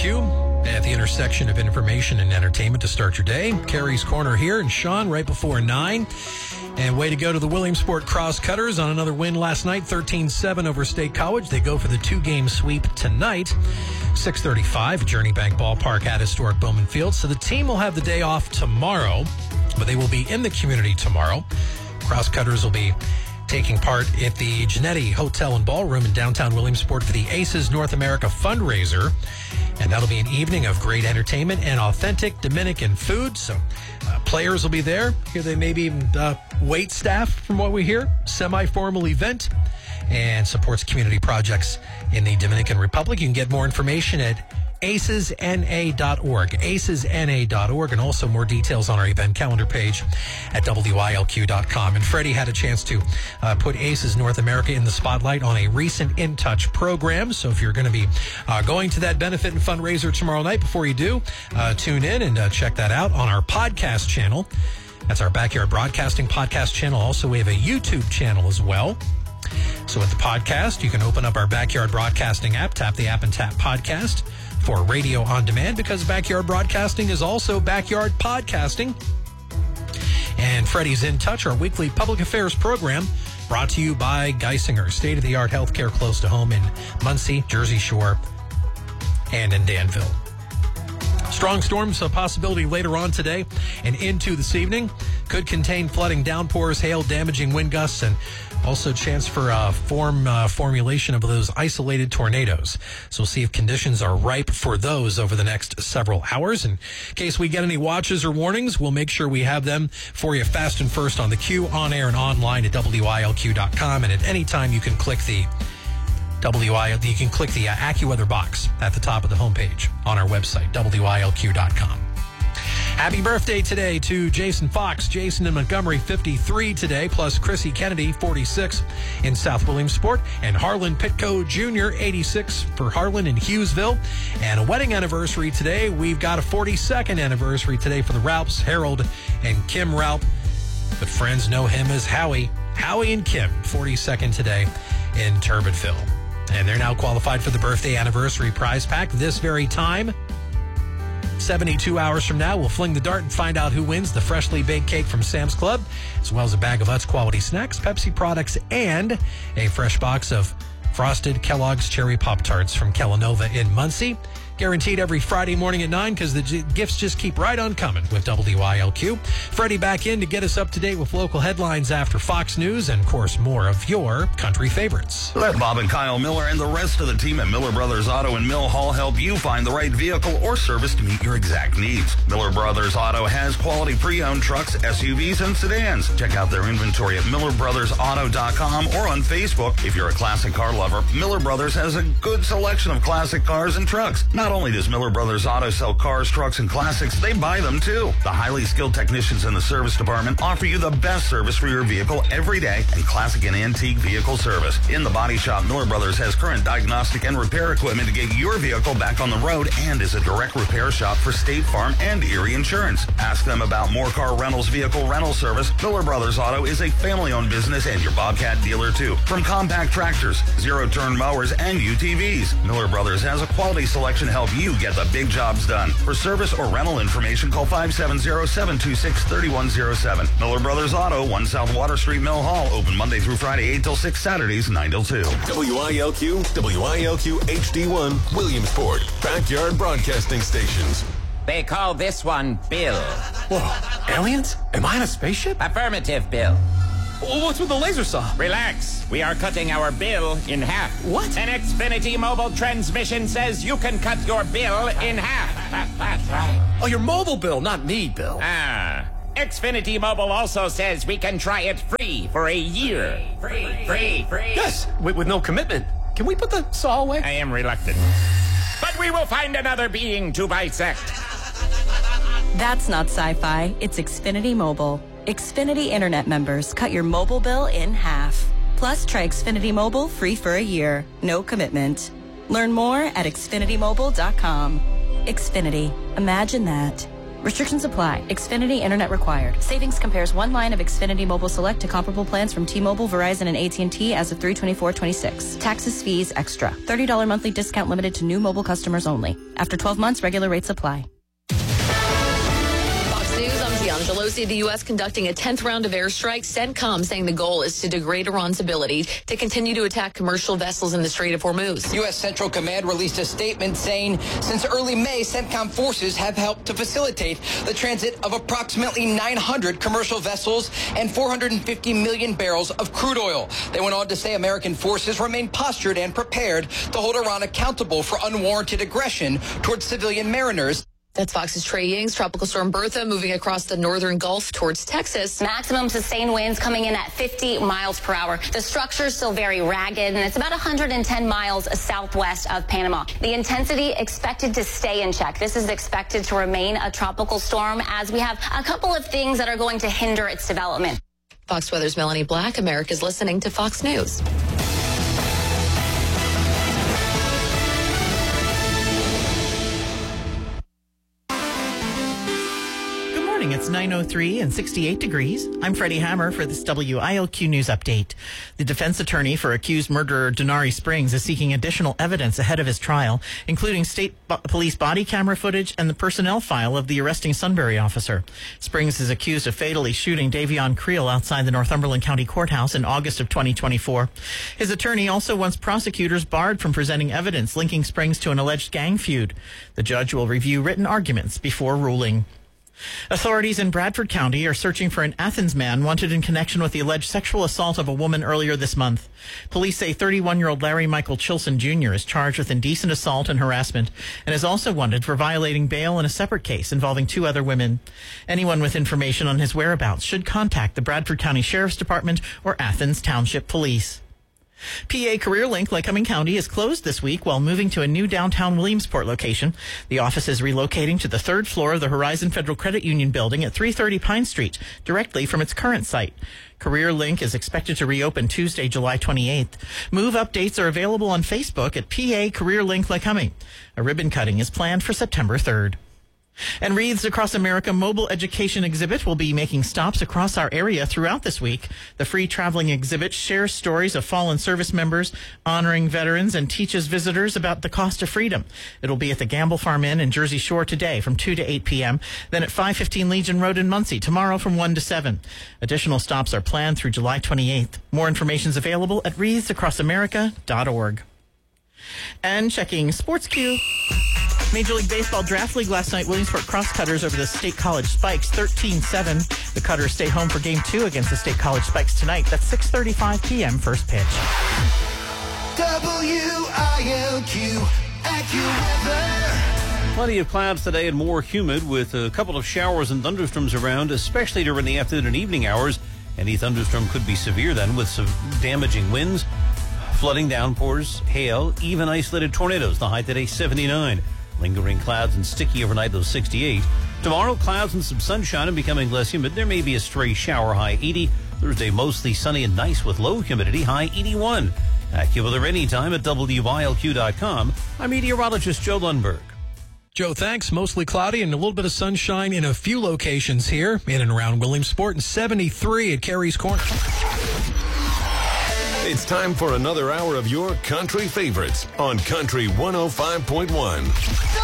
WYLQ at the intersection of information and entertainment to start your day. Carrie's Corner here, and Sean right before 9. And way to go to the Williamsport Crosscutters on another win last night, 13-7 over State College. They go for the two-game sweep tonight, 6:35 at Journey Bank Ballpark at historic Bowman Field. So the team will have the day off tomorrow, but they will be in the community tomorrow. Crosscutters will be taking part at the Genetti Hotel and Ballroom in downtown Williamsport for the Aces North America fundraiser. And that'll be an evening of great entertainment and authentic Dominican food. So players will be there. Here they maybe even wait staff, from what we hear. Semi-formal event and supports community projects in the Dominican Republic. You can get more information at acesna.org, acesna.org, and also more details on our event calendar page at WYLQ.com. And Freddie had a chance to put Aces North America in the spotlight on a recent In Touch program. So if you're going to be going to that benefit and fundraiser tomorrow night, before you do, tune in and check that out on our podcast channel. That's our Backyard Broadcasting podcast channel. Also, we have a YouTube channel as well. So with the podcast, you can open up our Backyard Broadcasting app, tap the app and tap podcast for radio on demand, because Backyard Broadcasting is also Backyard Podcasting. And Freddie's In Touch, our weekly public affairs program, brought to you by Geisinger, state-of-the-art healthcare close to home in Muncie, Jersey Shore, and in Danville. Strong storms, a possibility later on today and into this evening. Could contain flooding, downpours, hail, damaging wind gusts, and also chance for formulation of those isolated tornadoes. So we'll see if conditions are ripe for those over the next several hours. In case we get any watches or warnings, we'll make sure we have them for you fast and first on the queue, on air and online at WYLQ.com. And at any time, you can click the AccuWeather box at the top of the homepage on our website, WYLQ.com. Happy birthday today to Jason Fox. Jason in Montgomery, 53 today, plus Chrissy Kennedy, 46 in South Williamsport, and Harlan Pitco Jr., 86 for Harlan in Hughesville. And a wedding anniversary today. We've got a 42nd anniversary today for the Ralphs, Harold and Kim Ralph, but friends know him as Howie. Howie and Kim, 42nd today in Turbidville. And they're now qualified for the birthday anniversary prize pack this very time. 72 hours from now, we'll fling the dart and find out who wins the freshly baked cake from Sam's Club, as well as a bag of Utz quality snacks, Pepsi products, and a fresh box of frosted Kellogg's Cherry Pop-Tarts from Kellanova in Muncie. Guaranteed every Friday morning at 9, because the gifts just keep right on coming with WYLQ. Freddie back in to get us up to date with local headlines after Fox News and, of course, more of your country favorites. Let Bob and Kyle Miller and the rest of the team at Miller Brothers Auto in Mill Hall help you find the right vehicle or service to meet your exact needs. Miller Brothers Auto has quality pre-owned trucks, SUVs, and sedans. Check out their inventory at MillerBrothersAuto.com or on Facebook. If you're a classic car lover, Miller Brothers has a good selection of classic cars and trucks. Not only does Miller Brothers Auto sell cars, trucks, and classics, they buy them too. The highly skilled technicians in the service department offer you the best service for your vehicle every day and classic and antique vehicle service. In the body shop, Miller Brothers has current diagnostic and repair equipment to get your vehicle back on the road and is a direct repair shop for State Farm and Erie Insurance. Ask them about More Car Rentals vehicle rental service. Miller Brothers Auto is a family-owned business and your Bobcat dealer too. From compact tractors, zero-turn mowers, and UTVs, Miller Brothers has a quality selection to help you get the big jobs done. For service or rental information, call 570-726-3107. Miller Brothers Auto, 1 South Water Street, Mill Hall. Open Monday through Friday, 8 till 6, Saturdays, 9 till 2. WYLQ, WYLQ HD1, Williamsport, Backyard Broadcasting Stations. They call this one Bill. Whoa, aliens? Am I in a spaceship? Affirmative, Bill. What's with the laser saw? Relax. We are cutting our bill in half. What? An Xfinity mobile transmission says you can cut your bill in half. That's right. Oh, your mobile bill, not me, Bill. Xfinity Mobile also says we can try it free for a year. Free. Yes, with no commitment. Can we put the saw away? I am reluctant. But we will find another being to bisect. That's not sci-fi. It's Xfinity Mobile. Xfinity Internet members cut your mobile bill in half. Plus, try Xfinity Mobile free for a year. No commitment. Learn more at XfinityMobile.com. Xfinity. Imagine that. Restrictions apply. Xfinity Internet required. Savings compares one line of Xfinity Mobile Select to comparable plans from T-Mobile, Verizon, and AT&T as of 3/24/26. Taxes, fees, extra. $30 monthly discount limited to new mobile customers only. After 12 months, regular rates apply. News, I'm Tiana Gelosi. The U.S. conducting a 10th round of airstrikes. CENTCOM saying the goal is to degrade Iran's ability to continue to attack commercial vessels in the Strait of Hormuz. U.S. Central Command released a statement saying since early May, CENTCOM forces have helped to facilitate the transit of approximately 900 commercial vessels and 450 million barrels of crude oil. They went on to say American forces remain postured and prepared to hold Iran accountable for unwarranted aggression towards civilian mariners. That's Fox's Trey Yings. Tropical storm Bertha moving across the northern Gulf towards Texas. Maximum sustained winds coming in at 50 miles per hour. The structure is still very ragged, and it's about 110 miles southwest of Panama. The intensity expected to stay in check. This is expected to remain a tropical storm as we have a couple of things that are going to hinder its development. Fox Weather's Melanie Black. America's listening to Fox News. It's 9:03 and 68 degrees. I'm Freddie Hammer for this WILQ News Update. The defense attorney for accused murderer Denari Springs is seeking additional evidence ahead of his trial, including state police body camera footage and the personnel file of the arresting Sunbury officer. Springs is accused of fatally shooting Davion Creel outside the Northumberland County Courthouse in August of 2024. His attorney also wants prosecutors barred from presenting evidence linking Springs to an alleged gang feud. The judge will review written arguments before ruling. Authorities in Bradford County are searching for an Athens man wanted in connection with the alleged sexual assault of a woman earlier this month. Police say 31-year-old Larry Michael Chilson Jr. is charged with indecent assault and harassment and is also wanted for violating bail in a separate case involving two other women. Anyone with information on his whereabouts should contact the Bradford County Sheriff's Department or Athens Township Police. PA CareerLink Lycoming County is closed this week while moving to a new downtown Williamsport location. The office is relocating to the third floor of the Horizon Federal Credit Union building at 330 Pine Street, directly from its current site. CareerLink is expected to reopen Tuesday, July 28th. Move updates are available on Facebook at PA CareerLink Lycoming. A ribbon cutting is planned for September 3rd. And Wreaths Across America mobile education exhibit will be making stops across our area throughout this week. The free traveling exhibit shares stories of fallen service members, honoring veterans, and teaches visitors about the cost of freedom. It'll be at the Gamble Farm Inn in Jersey Shore today from 2 to 8 p.m., then at 515 Legion Road in Muncie tomorrow from 1 to 7. Additional stops are planned through July 28th. More information is available at wreathsacrossamerica.org. And checking SportsQ. Major League Baseball Draft League last night, Williamsport Crosscutters over the State College Spikes, 13-7. The Cutters stay home for Game 2 against the State College Spikes tonight. That's 6:35 p.m. first pitch. WILQ AccuWeather. Plenty of clouds today and more humid with a couple of showers and thunderstorms around, especially during the afternoon and evening hours. Any thunderstorm could be severe then with some damaging winds, flooding, downpours, hail, even isolated tornadoes. The high today 79. Lingering clouds and sticky overnight, those 68. Tomorrow, clouds and some sunshine and becoming less humid. There may be a stray shower, high 80. Thursday, mostly sunny and nice with low humidity, high 81. AccuWeather anytime at WILQ.com. I'm meteorologist Joe Lundberg. Joe, thanks. Mostly cloudy and a little bit of sunshine in a few locations here in and around Williamsport, and 73 at Carey's Corner. It's time for another hour of your country favorites on Country 105.1.